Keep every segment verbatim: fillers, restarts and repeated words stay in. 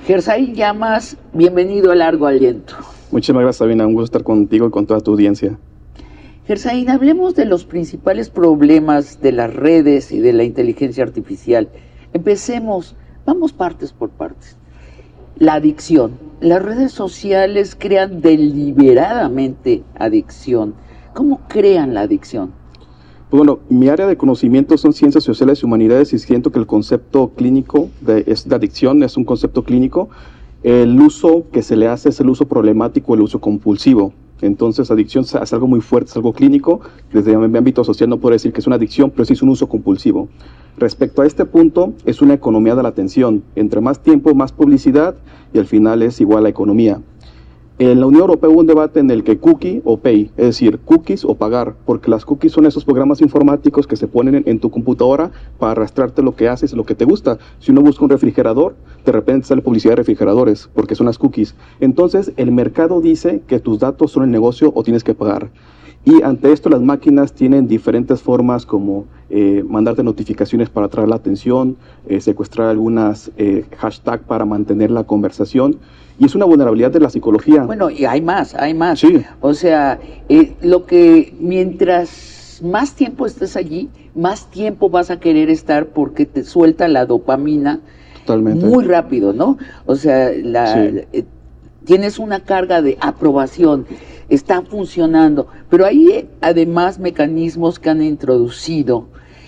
Gersay Llamas, bienvenido a Largo Aliento. Muchísimas gracias, Sabina, un gusto estar contigo y con toda tu audiencia. Gersay, hablemos de los principales problemas de las redes y de la inteligencia artificial. Empecemos, vamos partes por partes. La adicción. Las redes sociales crean deliberadamente adicción. ¿Cómo crean la adicción? Pues bueno, mi área de conocimiento son ciencias sociales y humanidades y siento que el concepto clínico de, es de adicción es un concepto clínico. El uso que se le hace es el uso problemático, el uso compulsivo. Entonces, adicción es algo muy fuerte, es algo clínico. Desde mi ámbito social no puedo decir que es una adicción, pero sí es un uso compulsivo. Respecto a este punto, es una economía de la atención. Entre más tiempo, más publicidad, y al final es igual a economía. En la Unión Europea hubo un debate en el que cookie o pay, es decir, cookies o pagar, porque las cookies son esos programas informáticos que se ponen en, en tu computadora para arrastrarte lo que haces, lo que te gusta. Si uno busca un refrigerador, de repente sale publicidad de refrigeradores, porque son las cookies. Entonces, el mercado dice que tus datos son el negocio o tienes que pagar. Y ante esto las máquinas tienen diferentes formas como eh, mandarte notificaciones para atraer la atención, eh, secuestrar algunas eh, hashtags para mantener la conversación. Y es una vulnerabilidad de la psicología. Bueno, y hay más, hay más. Sí. O sea, eh, lo que mientras más tiempo estés allí, más tiempo vas a querer estar porque te suelta la dopamina. Totalmente. Muy rápido, ¿no? O sea, la, sí. eh, tienes una carga de aprobación, está funcionando. Pero hay eh, además mecanismos que han introducido,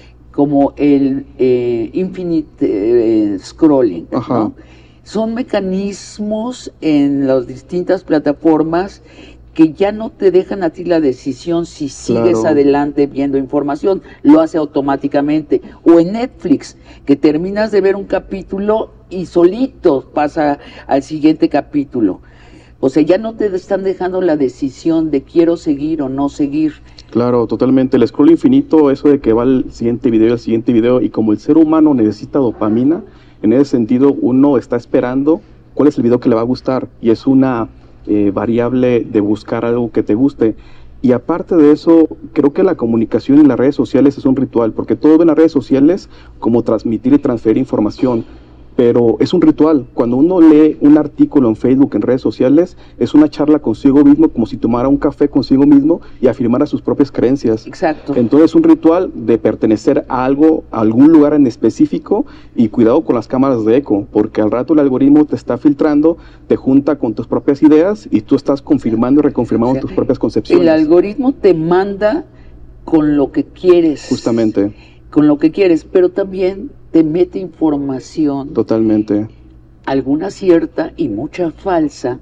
como el eh, infinite eh, scrolling, Ajá. ¿no? Son mecanismos en las distintas plataformas que ya no te dejan a ti la decisión si sigues Claro. adelante viendo información, lo hace automáticamente. O en Netflix, que terminas de ver un capítulo y solito pasa al siguiente capítulo. O sea, ya no te están dejando la decisión de quiero seguir o no seguir. Claro, totalmente. El scroll infinito, eso de que va al siguiente video, al siguiente video, y como el ser humano necesita dopamina, en ese sentido uno está esperando cuál es el video que le va a gustar, y es una eh, variable de buscar algo que te guste. Y aparte de eso, creo que la comunicación en las redes sociales es un ritual, porque todos ven las redes sociales como transmitir y transferir información, pero es un ritual. Cuando uno lee un artículo en Facebook, en redes sociales, es una charla consigo mismo, como si tomara un café consigo mismo y afirmara sus propias creencias. Exacto. Entonces es un ritual de pertenecer a algo, a algún lugar en específico, y cuidado con las cámaras de eco, porque al rato el algoritmo te está filtrando, te junta con tus propias ideas y tú estás confirmando y reconfirmando, o sea, tus propias concepciones. El algoritmo te manda con lo que quieres. Justamente. Con lo que quieres, pero también te mete información. Totalmente. Alguna cierta y mucha falsa,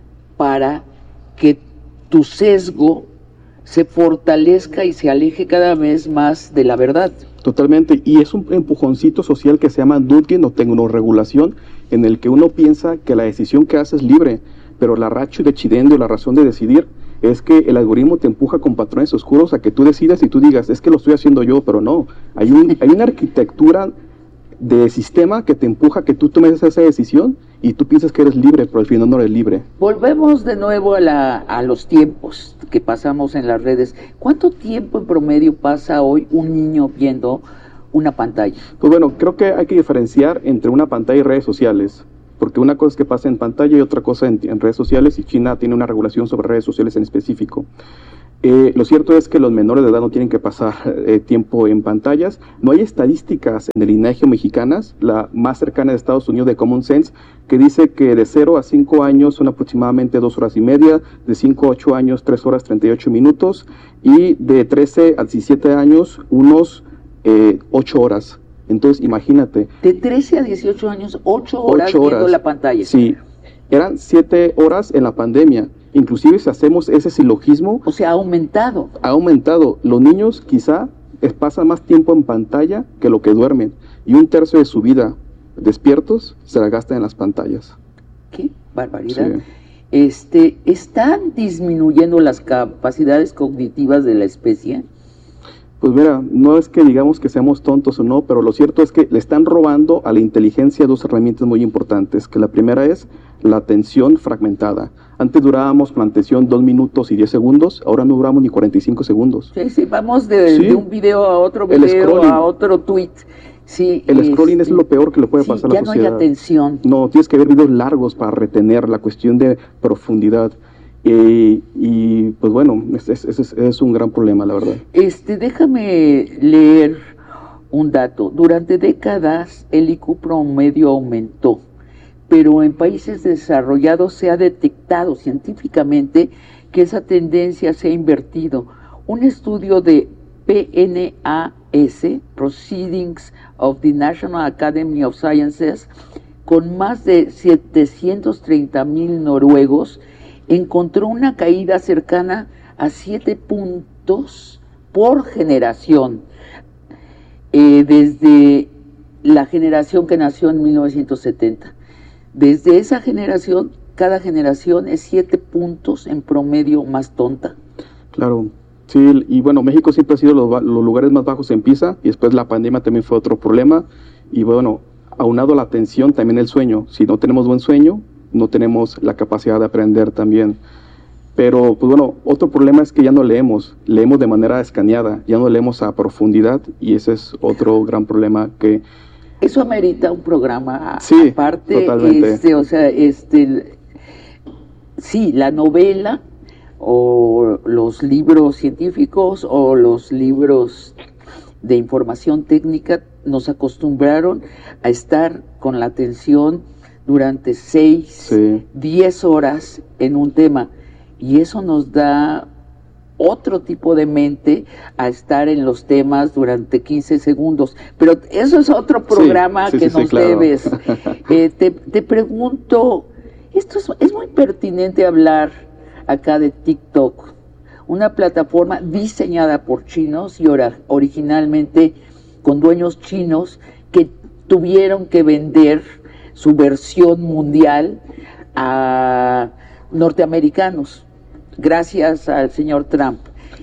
para que tu sesgo se fortalezca y se aleje cada vez más de la verdad. Totalmente, y es un empujoncito social que se llama nudging o tecnoregulación, en el que uno piensa que la decisión que hace es libre, pero la ratio decidendo, la razón de decidir, es que el algoritmo te empuja con patrones oscuros a que tú decidas y tú digas, es que lo estoy haciendo yo, pero no. Hay, un, hay una arquitectura de sistema que te empuja a que tú tomes esa decisión y tú piensas que eres libre, pero al final no eres libre. Volvemos de nuevo a, la, a los tiempos que pasamos en las redes. ¿Cuánto tiempo en promedio pasa hoy un niño viendo una pantalla? Pues bueno, creo que hay que diferenciar entre una pantalla y redes sociales, porque una cosa es que pasa en pantalla y otra cosa en, en redes sociales, y China tiene una regulación sobre redes sociales en específico. Eh, lo cierto es que los menores de edad no tienen que pasar eh, tiempo en pantallas. No hay estadísticas en el INEGI mexicanas, la más cercana de Estados Unidos, de Common Sense, que dice que de cero a cinco años son aproximadamente dos horas y media, de cinco a ocho años tres horas treinta y ocho minutos, y de trece a diecisiete años unos eh, ocho horas. Entonces, imagínate. De trece a dieciocho años, ocho horas, ocho horas viendo la pantalla. Sí, eran siete horas en la pandemia. Inclusive si hacemos ese silogismo, o sea, ha aumentado. Ha aumentado. Los niños quizá pasan más tiempo en pantalla que lo que duermen. Y un tercio de su vida despiertos se la gastan en las pantallas. Qué barbaridad. Sí. Este, ¿están disminuyendo las capacidades cognitivas de la especie? Pues mira, no es que digamos que seamos tontos o no, pero lo cierto es que le están robando a la inteligencia dos herramientas muy importantes, que la primera es la atención fragmentada. Antes durábamos con la atención dos minutos y diez segundos, ahora no duramos ni cuarenta y cinco segundos. Sí, sí, vamos de, sí. de un video a otro video, a otro tweet. Sí, el scrolling este, es lo peor que le puede sí, pasar a la ya sociedad. no hay atención. No, tienes que ver videos largos para retener la cuestión de profundidad. Eh, y pues bueno, es, es, es, es un gran problema, la verdad. Este, déjame leer un dato. Durante décadas el I Q promedio aumentó, pero en países desarrollados se ha detectado científicamente que esa tendencia se ha invertido. Un estudio de P N A S, Proceedings of the National Academy of Sciences, con más de setecientos treinta mil noruegos, encontró una caída cercana a siete puntos por generación, eh, desde la generación que nació en mil novecientos setenta. Desde esa generación, cada generación es siete puntos en promedio más tonta. Claro. Sí, y bueno, México siempre ha sido los, los lugares más bajos en PISA, y después la pandemia también fue otro problema, y bueno, aunado a la atención, también el sueño. Si no tenemos buen sueño, no tenemos la capacidad de aprender también. Pero, pues bueno, otro problema es que ya no leemos, leemos de manera escaneada, ya no leemos a profundidad, y ese es otro gran problema que... Eso amerita un programa sí, aparte, totalmente. Este, o sea, este, sí, la novela, o los libros científicos o los libros de información técnica nos acostumbraron a estar con la atención durante seis, sí. diez horas en un tema, y eso nos da otro tipo de mente a estar en los temas durante quince segundos, pero eso es otro programa sí, sí, que sí, nos sí, claro. debes. Eh, te, te pregunto, esto es, es muy pertinente hablar acá de TikTok, una plataforma diseñada por chinos y ora, originalmente con dueños chinos que tuvieron que vender su versión mundial a norteamericanos, gracias al señor Trump.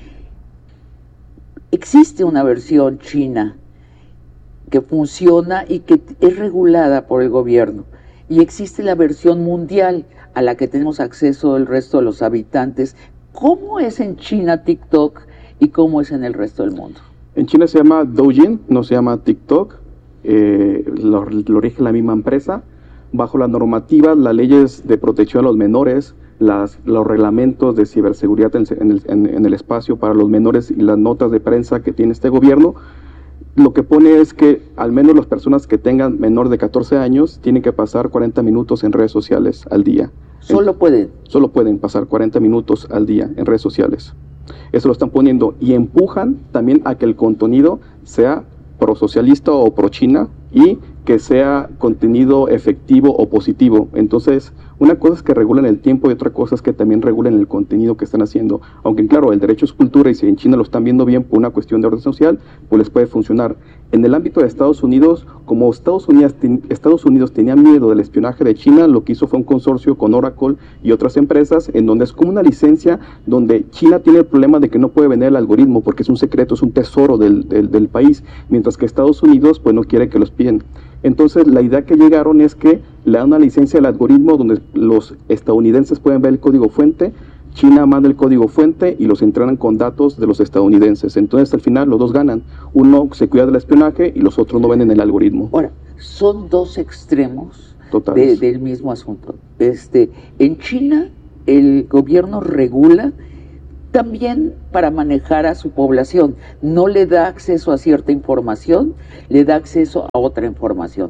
Existe una versión china que funciona y que es regulada por el gobierno, y existe la versión mundial a la que tenemos acceso el resto de los habitantes. ¿Cómo es en China TikTok y cómo es en el resto del mundo? En China se llama Douyin, no se llama TikTok, eh, lo, lo rige la misma empresa. Bajo la normativa, las leyes de protección a los menores, las, los reglamentos de ciberseguridad en, en, el, en, en el espacio para los menores y las notas de prensa que tiene este gobierno, lo que pone es que al menos las personas que tengan menor de catorce años tienen que pasar cuarenta minutos en redes sociales al día. ¿Solo en, pueden? Solo pueden pasar cuarenta minutos al día en redes sociales. Eso lo están poniendo, y empujan también a que el contenido sea prosocialista o pro China, y que sea contenido efectivo o positivo. Entonces, una cosa es que regulen el tiempo y otra cosa es que también regulen el contenido que están haciendo. Aunque claro, el derecho es cultura, y si en China lo están viendo bien por una cuestión de orden social, pues les puede funcionar. En el ámbito de Estados Unidos, como Estados Unidos, Estados Unidos tenía miedo del espionaje de China, lo que hizo fue un consorcio con Oracle y otras empresas, en donde es como una licencia, donde China tiene el problema de que no puede vender el algoritmo porque es un secreto, es un tesoro del, del, del país, mientras que Estados Unidos pues no quiere que los piden. Entonces la idea que llegaron es que le dan una licencia al algoritmo donde los estadounidenses pueden ver el código fuente, China manda el código fuente y los entrenan con datos de los estadounidenses. Entonces al final los dos ganan, uno se cuida del espionaje y los otros no venden el algoritmo. Ahora, son dos extremos de, del mismo asunto. Este, en China el gobierno regula también para manejar a su población, no le da acceso a cierta información, le da acceso a otra información.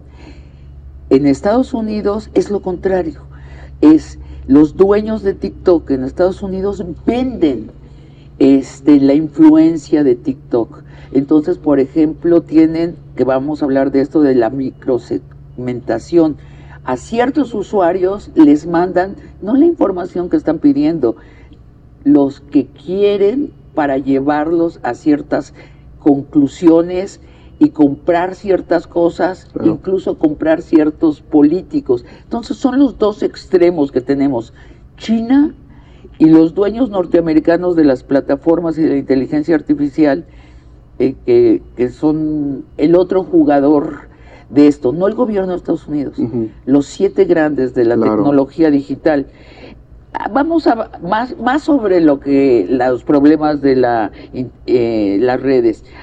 En Estados Unidos es lo contrario, es los dueños de TikTok en Estados Unidos venden este, la influencia de TikTok. Entonces, por ejemplo, tienen, que vamos a hablar de esto de la microsegmentación, a ciertos usuarios les mandan no la información que están pidiendo, los que quieren para llevarlos a ciertas conclusiones y comprar ciertas cosas, claro. Incluso comprar ciertos políticos. Entonces son los dos extremos que tenemos, China y los dueños norteamericanos de las plataformas y de la inteligencia artificial, eh, que, que son el otro jugador de esto, no el gobierno de Estados Unidos, uh-huh. Los siete grandes de la claro. tecnología digital. Vamos a más, más sobre lo que los problemas de la, eh, las redes.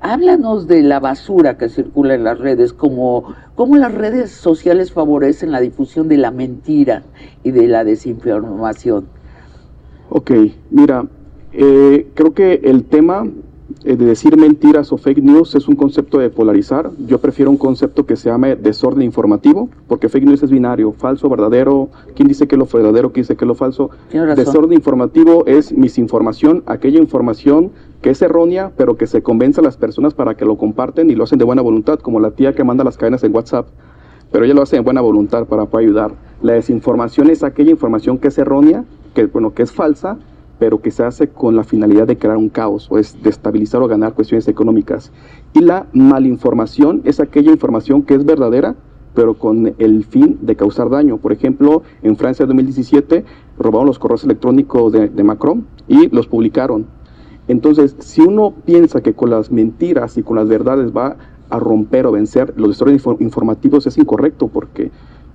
Háblanos de la basura que circula en las redes, como cómo las redes sociales favorecen la difusión de la mentira y de la desinformación. Ok, mira, eh, creo que el tema eh, de decir mentiras o fake news es un concepto de polarizar. Yo prefiero un concepto que se llame desorden informativo, porque fake news es binario, falso, verdadero, quién dice que es lo verdadero, quién dice que es lo falso. Desorden informativo es misinformación, aquella información que es errónea, pero que se convence a las personas para que lo comparten y lo hacen de buena voluntad, como la tía que manda las cadenas en WhatsApp, pero ella lo hace de buena voluntad para poder ayudar. La desinformación es aquella información que es errónea, que, bueno, que es falsa, pero que se hace con la finalidad de crear un caos, o es destabilizar o ganar cuestiones económicas. Y la malinformación es aquella información que es verdadera, pero con el fin de causar daño. Por ejemplo, en Francia en dos mil diecisiete robaron los correos electrónicos de, de Macron y los publicaron. Entonces, si uno piensa que con las mentiras y con las verdades va a romper o vencer los desórdenes informativos, es incorrecto, porque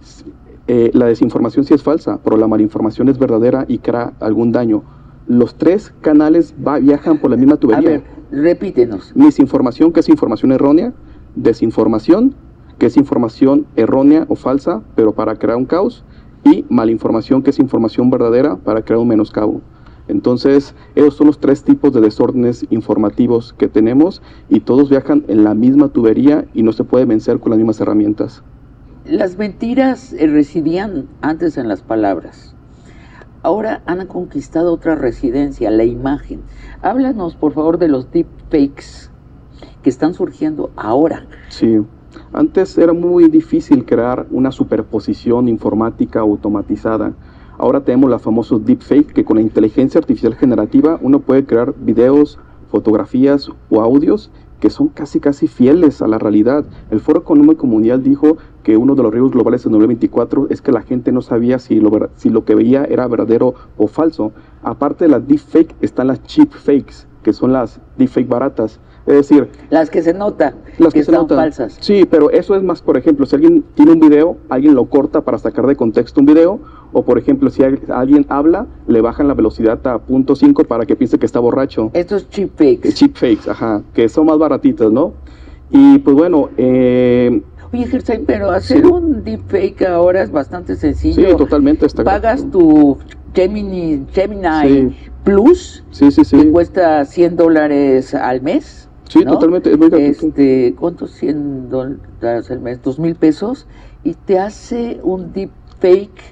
eh, la desinformación sí es falsa, pero la malinformación es verdadera y crea algún daño. Los tres canales va, viajan por la misma tubería. A ver, repítenos. Misinformación, que es información errónea; desinformación, que es información errónea o falsa, pero para crear un caos; y malinformación, que es información verdadera para crear un menoscabo. Entonces, esos son los tres tipos de desórdenes informativos que tenemos, y todos viajan en la misma tubería y no se puede vencer con las mismas herramientas. Las mentiras eh, residían antes en las palabras. Ahora han conquistado otra residencia, la imagen. Háblanos, por favor, de los deepfakes que están surgiendo ahora. Sí, antes era muy difícil crear una superposición informática automatizada. Ahora tenemos los famosos deepfake, que con la inteligencia artificial generativa uno puede crear videos, fotografías o audios que son casi casi fieles a la realidad. El Foro Económico Mundial dijo que uno de los riesgos globales en dos mil veinticuatro es que la gente no sabía si lo, si lo que veía era verdadero o falso. Aparte de las deepfake están las cheap fakes, que son las deepfake baratas. Es decir, las que se nota, las que, que se están notan falsas. Sí, pero eso es más, por ejemplo, si alguien tiene un video, alguien lo corta para sacar de contexto un video, o por ejemplo, si alguien habla, le bajan la velocidad a punto cinco para que piense que está borracho. Estos cheap fakes. Cheap fakes, ajá, que son más baratitas, ¿no? Y pues bueno, eh... Oye, Gersay, pero hacer sí. un deepfake ahora es bastante sencillo. Sí, totalmente. Está Pagas gratuito. tu Gemini, Gemini sí. Plus, sí, sí, sí. que cuesta cien dólares al mes. Sí, ¿no? totalmente, es muy gratuito. Este, ¿cuántos cien dólares al mes? Dos mil pesos, y te hace un deepfake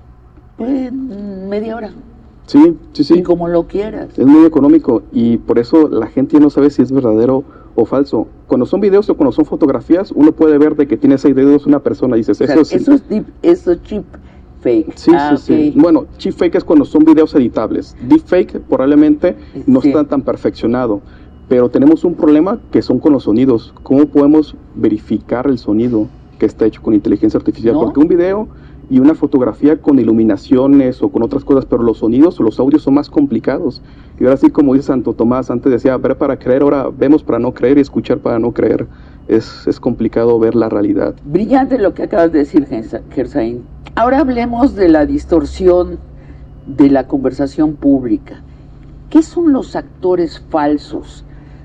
en media hora. Sí, sí, sí. Y como lo quieras. Es muy económico, y por eso la gente no sabe si es verdadero o falso. Cuando son videos o cuando son fotografías, uno puede ver de que tiene seis dedos una persona y dices, o sea, eso, eso es deep, eso es cheap fake. Sí, ah, sí, okay. sí. Bueno, cheap fake es cuando son videos editables. Deepfake probablemente no sí. está tan perfeccionado. Pero tenemos un problema que son con los sonidos. ¿Cómo podemos verificar el sonido que está hecho con inteligencia artificial? ¿No? Porque un video y una fotografía con iluminaciones o con otras cosas, pero los sonidos o los audios son más complicados. Y ahora sí, como dice Santo Tomás, antes decía, ver para creer, ahora vemos para no creer y escuchar para no creer. Es, es complicado ver la realidad. Brillante lo que acabas de decir, Gersay. Ahora hablemos de la distorsión de la conversación pública. ¿Qué son los actores falsos?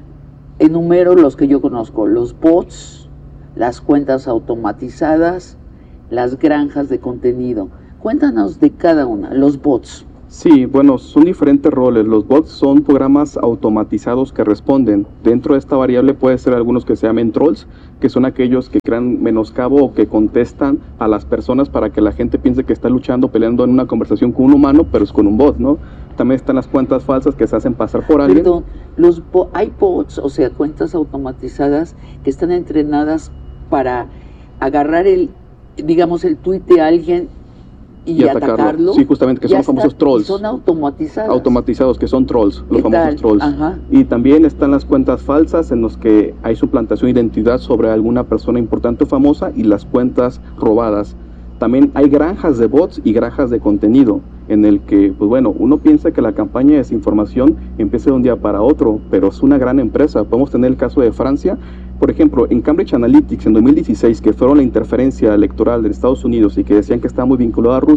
Enumero los que yo conozco: los bots, las cuentas automatizadas, las granjas de contenido. Cuéntanos de cada una. Los bots. Sí, bueno, son diferentes roles. Los bots son programas automatizados que responden. Dentro de esta variable puede ser algunos que se llamen trolls, que son aquellos que crean menoscabo o que contestan a las personas para que la gente piense que está luchando, peleando en una conversación con un humano, pero es con un bot, ¿no? También están las cuentas falsas que se hacen pasar por alguien. Perdón, los bo- hay bots, o sea, cuentas automatizadas que están entrenadas para agarrar el, digamos, el tweet de alguien y, y atacarlo. atacarlo. Sí, justamente, que son los famosos trolls. Son automatizados. Automatizados, que son trolls, los famosos tal? trolls. Ajá. Y también están las cuentas falsas en los que hay suplantación de identidad sobre alguna persona importante o famosa, y las cuentas robadas. También hay granjas de bots y granjas de contenido, en el que, pues bueno, uno piensa que la campaña de desinformación empieza de un día para otro, pero es una gran empresa. Podemos tener el caso de Francia. Por ejemplo, en Cambridge Analytica en dos mil dieciséis, que fueron la interferencia electoral de Estados Unidos y que decían que estaba muy vinculada a Rusia,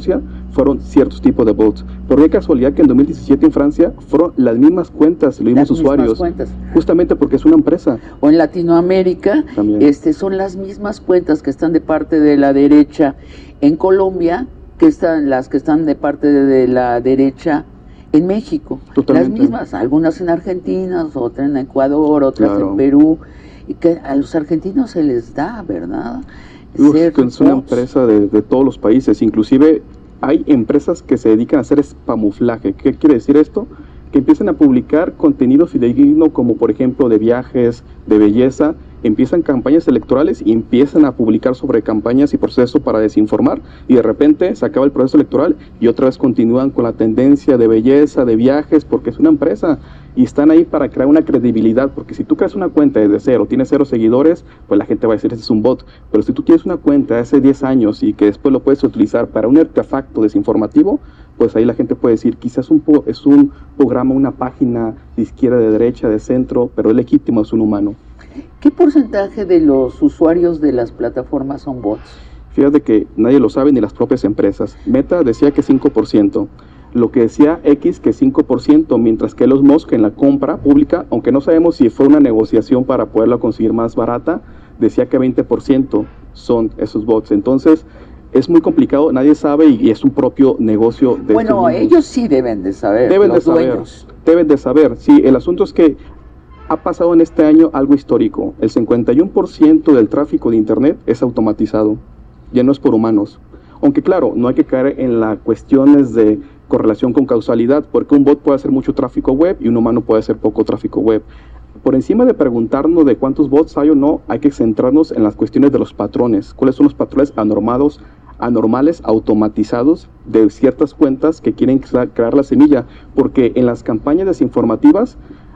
fueron ciertos tipos de bots. Pero qué casualidad que en dos mil diecisiete en Francia fueron las mismas cuentas, los mismos Las usuarios, mismas cuentas. justamente porque es una empresa. O en Latinoamérica, También. este, son las mismas cuentas que están de parte de la derecha en Colombia, que están las que están de parte de, de la derecha en México. Totalmente. Las mismas, algunas en Argentina, otras en Ecuador, otras Claro. en Perú, y que a los argentinos se les da, ¿verdad? Uf, Ser que es una bots. empresa de, de todos los países, inclusive hay empresas que se dedican a hacer spamuflaje. ¿Qué quiere decir esto? Que empiezan a publicar contenido fidedigno como por ejemplo de viajes, de belleza, empiezan campañas electorales y empiezan a publicar sobre campañas y procesos para desinformar, y de repente se acaba el proceso electoral y otra vez continúan con la tendencia de belleza, de viajes, porque es una empresa y están ahí para crear una credibilidad, porque si tú creas una cuenta desde cero, tienes cero seguidores, pues la gente va a decir ese es un bot, pero si tú tienes una cuenta de hace diez años y que después lo puedes utilizar para un artefacto desinformativo, pues ahí la gente puede decir, quizás un po es un programa, una página de izquierda, de derecha, de centro, pero es legítimo, es un humano. ¿Qué porcentaje de los usuarios de las plataformas son bots? Fíjate que nadie lo sabe, ni las propias empresas. Meta decía que cinco por ciento. Lo que decía X que cinco por ciento, mientras que Elon Musk en la compra pública, aunque no sabemos si fue una negociación para poderla conseguir más barata, decía que veinte por ciento son esos bots. Entonces, es muy complicado, nadie sabe y es un propio negocio de Bueno, estos ellos sí deben de saber, deben los de saber, dueños. deben de saber. Sí, el asunto es que ha pasado en este año algo histórico. El cincuenta y uno por ciento del tráfico de Internet es automatizado, ya no es por humanos. Aunque claro, no hay que caer en las cuestiones de correlación con causalidad, porque un bot puede hacer mucho tráfico web y un humano puede hacer poco tráfico web. Por encima de preguntarnos de cuántos bots hay o no, hay que centrarnos en las cuestiones de los patrones. ¿Cuáles son los patrones anormados, anormales, automatizados de ciertas cuentas que quieren crear la semilla? Porque en las campañas desinformativas,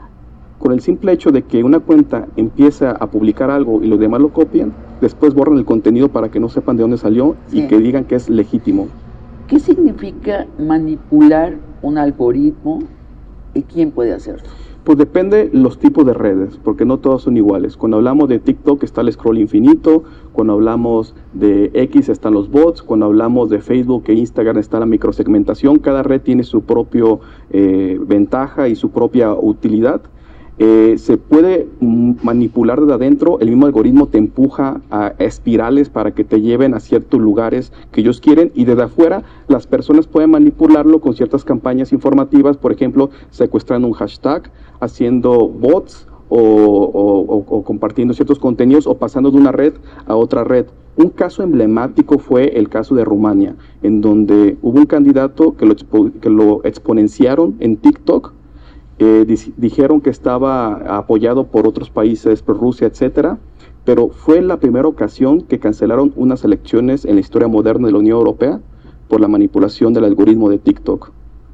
con el simple hecho de que una cuenta empieza a publicar algo y los demás lo copian, después borran el contenido para que no sepan de dónde salió Sí. y que digan que es legítimo. ¿Qué significa manipular un algoritmo y quién puede hacerlo? Pues depende los tipos de redes, porque no todas son iguales. Cuando hablamos de TikTok está el scroll infinito, cuando hablamos de X están los bots, cuando hablamos de Facebook e Instagram está la microsegmentación. Cada red tiene su propia eh, ventaja y su propia utilidad. Eh, se puede manipular desde adentro, el mismo algoritmo te empuja a espirales para que te lleven a ciertos lugares que ellos quieren, y desde afuera las personas pueden manipularlo con ciertas campañas informativas, por ejemplo, secuestrando un hashtag, haciendo bots o, o, o, o compartiendo ciertos contenidos o pasando de una red a otra red. Un caso emblemático fue el caso de Rumania, en donde hubo un candidato que lo, expo que lo exponenciaron en TikTok. Eh, di dijeron que estaba apoyado por otros países, por Rusia, etcétera, pero fue la primera ocasión que cancelaron unas elecciones en la historia moderna de la Unión Europea por la manipulación del algoritmo de TikTok.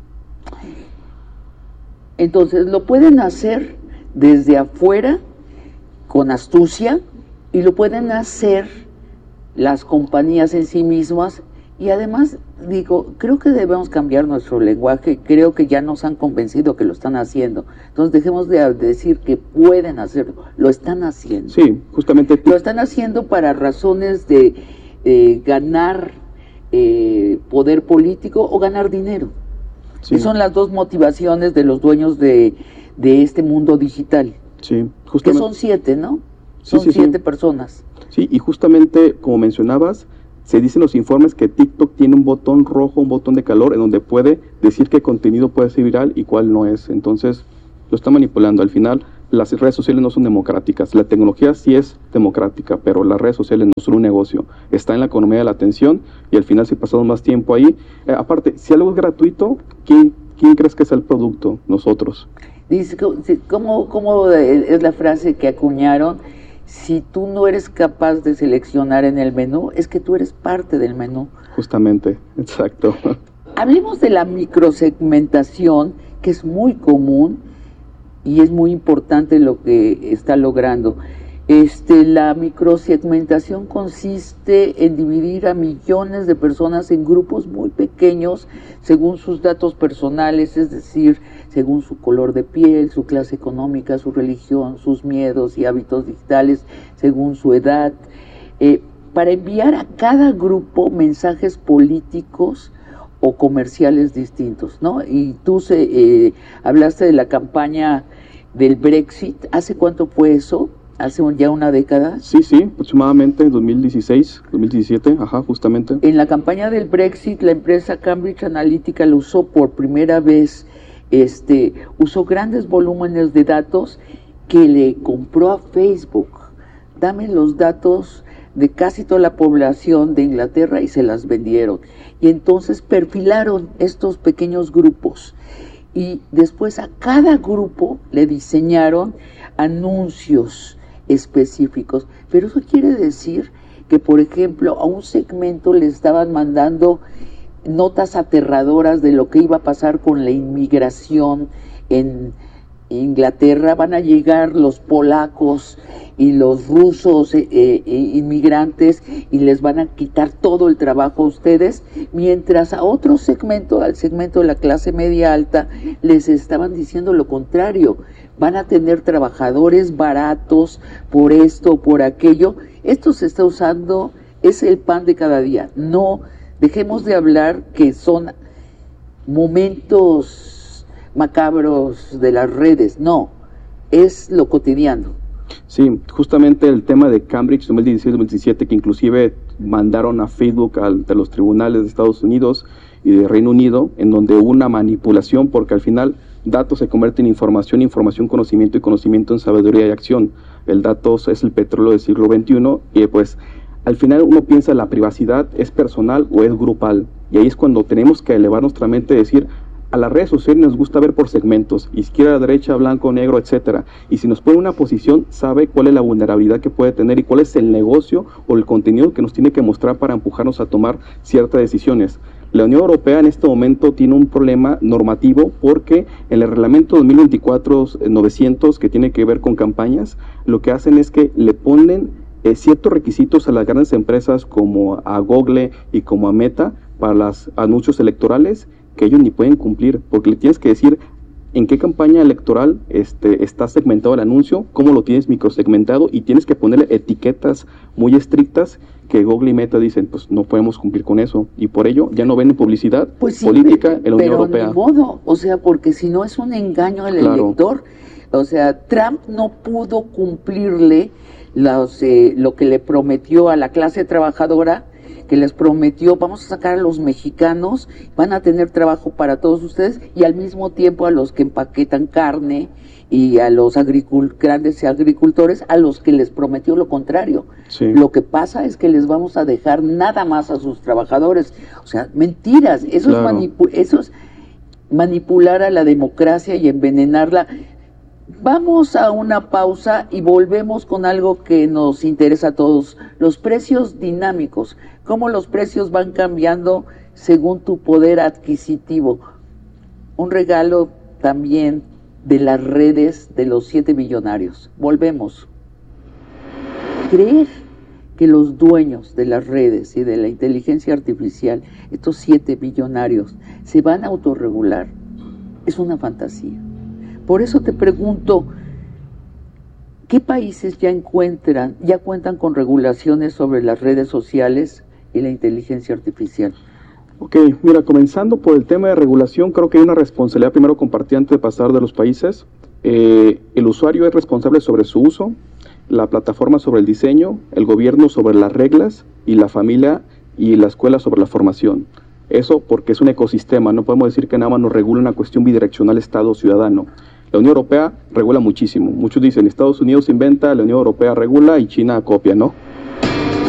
Entonces lo pueden hacer desde afuera con astucia y lo pueden hacer las compañías en sí mismas. Y además, digo, creo que debemos cambiar nuestro lenguaje, creo que ya nos han convencido que lo están haciendo. Entonces dejemos de decir que pueden hacerlo, lo están haciendo. Sí, justamente. Lo están haciendo para razones de eh, ganar eh, poder político o ganar dinero. Sí. Y son las dos motivaciones de los dueños de, de este mundo digital. Sí, justamente. Que son siete, ¿no? Sí, Son sí, siete sí. personas. Sí, y justamente, como mencionabas, se dicen los informes que TikTok tiene un botón rojo, un botón de calor, en donde puede decir qué contenido puede ser viral y cuál no es. Entonces, lo está manipulando. Al final, las redes sociales no son democráticas. La tecnología sí es democrática, pero las redes sociales no son un negocio. Está en la economía de la atención y al final, si pasamos más tiempo ahí, eh, aparte, si algo es gratuito, ¿quién, quién crees que es el producto? Nosotros. Dice, ¿cómo, cómo es la frase que acuñaron? Si tú no eres capaz de seleccionar en el menú, es que tú eres parte del menú. Justamente, exacto. Hablemos de la microsegmentación, que es muy común y es muy importante lo que está logrando. Este, la microsegmentación consiste en dividir a millones de personas en grupos muy pequeños según sus datos personales, es decir, según su color de piel, su clase económica, su religión, sus miedos y hábitos digitales, según su edad, eh, para enviar a cada grupo mensajes políticos o comerciales distintos, ¿no? Y tú se, eh, hablaste de la campaña del Brexit. ¿Hace cuánto fue eso? ¿Hace ya una década? Sí, sí, aproximadamente dos mil dieciséis, dos mil diecisiete, ajá, justamente. En la campaña del Brexit, la empresa Cambridge Analytica lo usó por primera vez, este, usó grandes volúmenes de datos que le compró a Facebook. Dame los datos de casi toda la población de Inglaterra y se las vendieron. Y entonces perfilaron estos pequeños grupos y después a cada grupo le diseñaron anuncios específicos. Pero eso quiere decir que, por ejemplo, a un segmento le estaban mandando notas aterradoras de lo que iba a pasar con la inmigración en Inglaterra. Van a llegar los polacos y los rusos eh, eh, inmigrantes y les van a quitar todo el trabajo a ustedes, mientras a otro segmento, al segmento de la clase media alta, les estaban diciendo lo contrario. Van a tener trabajadores baratos por esto, por aquello. Esto se está usando, es el pan de cada día. No dejemos de hablar que son momentos macabros de las redes. No, es lo cotidiano. Sí, justamente el tema de Cambridge dos mil dieciséis dos mil diecisiete, que inclusive mandaron a Facebook ante los tribunales de Estados Unidos y de Reino Unido, en donde hubo una manipulación, porque al final datos se convierten en información, información, conocimiento, y conocimiento en sabiduría y acción. El dato es el petróleo del siglo veintiuno, y pues al final uno piensa la privacidad es personal o es grupal, y ahí es cuando tenemos que elevar nuestra mente y decir, a las redes sociales nos gusta ver por segmentos, izquierda, derecha, blanco, negro, etcétera. Y si nos pone en una posición, sabe cuál es la vulnerabilidad que puede tener y cuál es el negocio o el contenido que nos tiene que mostrar para empujarnos a tomar ciertas decisiones. La Unión Europea en este momento tiene un problema normativo porque en el reglamento dos mil veinticuatro novecientos, que tiene que ver con campañas, lo que hacen es que le ponen eh, ciertos requisitos a las grandes empresas como a Google y como a Meta para los anuncios electorales, que ellos ni pueden cumplir, porque le tienes que decir en qué campaña electoral este, está segmentado el anuncio, cómo lo tienes microsegmentado, y tienes que ponerle etiquetas muy estrictas que Google y Meta dicen, pues no podemos cumplir con eso, y por ello ya no venden publicidad pues sí, política en la Unión pero Europea. Ni modo, o sea, porque si no es un engaño al Claro. elector. O sea, Trump no pudo cumplirle los, eh, lo que le prometió a la clase trabajadora, que les prometió, vamos a sacar a los mexicanos, van a tener trabajo para todos ustedes, y al mismo tiempo a los que empaquetan carne y a los agricul- grandes agricultores, a los que les prometió lo contrario. Sí. Lo que pasa es que les vamos a dejar nada más a sus trabajadores. O sea, mentiras, eso, Claro. es, manipu- eso es manipular a la democracia y envenenarla. Vamos a una pausa y volvemos con algo que nos interesa a todos, los precios dinámicos, cómo los precios van cambiando según tu poder adquisitivo. Un regalo también de las redes de los siete billonarios. Volvemos. Creer que los dueños de las redes y de la inteligencia artificial, estos siete billonarios, se van a autorregular, es una fantasía. Por eso te pregunto, ¿qué países ya encuentran, ya cuentan con regulaciones sobre las redes sociales y la inteligencia artificial? Ok, mira, comenzando por el tema de regulación, creo que hay una responsabilidad primero compartida antes de pasar de los países. Eh, el usuario es responsable sobre su uso, la plataforma sobre el diseño, el gobierno sobre las reglas, y la familia y la escuela sobre la formación. Eso porque es un ecosistema, no podemos decir que nada más nos regula una cuestión bidireccional Estado-ciudadano. La Unión Europea regula muchísimo. Muchos dicen, Estados Unidos inventa, la Unión Europea regula y China copia, ¿no?